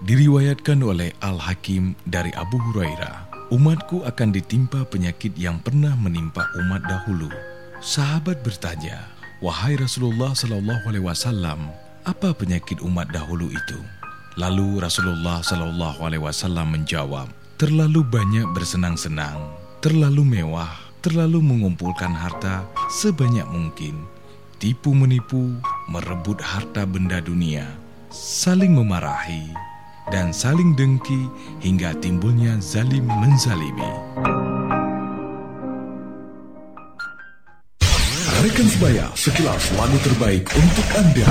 Diriwayatkan oleh Al-Hakim dari Abu Hurairah, umatku akan ditimpa penyakit yang pernah menimpa umat dahulu. Sahabat bertanya, "Wahai Rasulullah SAW, apa penyakit umat dahulu itu?" Lalu Rasulullah SAW menjawab, "Terlalu banyak bersenang-senang, terlalu mewah, terlalu mengumpulkan harta sebanyak mungkin, tipu-menipu, merebut harta benda dunia, saling memarahi, dan saling dengki hingga timbulnya zalim menzalimi." Rekan sebaya, sekilas lagu terbaik untuk Anda.